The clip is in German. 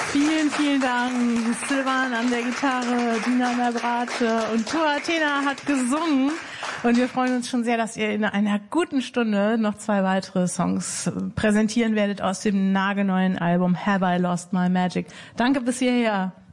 Vielen, vielen Dank. Silvan an der Gitarre, Dina an der Bratsche und Tua Athena hat gesungen. Und wir freuen uns schon sehr, dass ihr in einer guten Stunde noch 2 weitere Songs präsentieren werdet aus dem nagelneuen Album Have I Lost My Magic. Danke bis hierher.